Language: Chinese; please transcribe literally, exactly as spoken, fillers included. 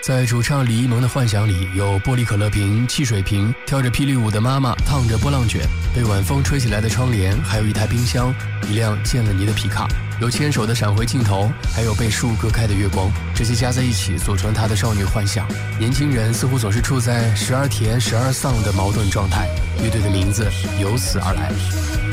在主唱李一萌的幻想里，有玻璃可乐瓶、汽水瓶，跳着霹雳舞的妈妈，烫着波浪卷，被晚风吹起来的窗帘，还有一台冰箱，一辆见了你的皮卡，有牵手的闪回镜头，还有被树割开的月光，这些加在一起组成她的少女幻想。年轻人似乎总是处在时而甜时而丧的矛盾状态，乐队的名字由此而来。